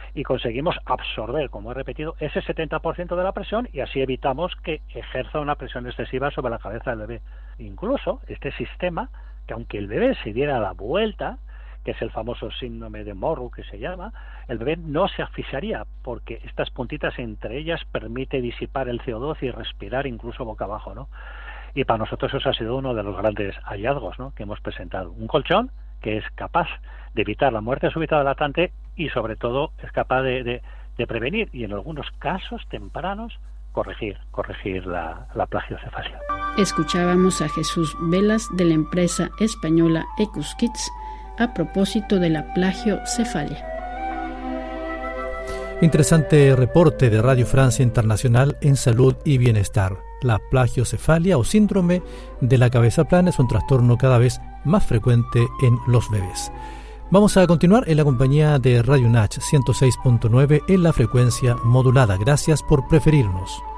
y conseguimos absorber, como he repetido, ese 70% de la presión y así evitamos que ejerza una presión excesiva sobre la cabeza del bebé. Incluso este sistema, que aunque el bebé se diera la vuelta, que es el famoso síndrome de Morrow que se llama, el bebé no se asfixiaría porque estas puntitas entre ellas permite disipar el CO2 y respirar incluso boca abajo, ¿no? Y para nosotros eso ha sido uno de los grandes hallazgos, ¿no?, que hemos presentado. Un colchón que es capaz de evitar la muerte súbita del lactante y sobre todo es capaz de prevenir y en algunos casos tempranos corregir la plagiocefalia. Escuchábamos a Jesús Velas de la empresa española Ecus Kids a propósito de la plagiocefalia. Interesante reporte de Radio Francia Internacional en Salud y Bienestar. La plagiocefalia o síndrome de la cabeza plana es un trastorno cada vez más frecuente en los bebés. Vamos a continuar en la compañía de Radio Nach 106.9 en la frecuencia modulada. Gracias por preferirnos.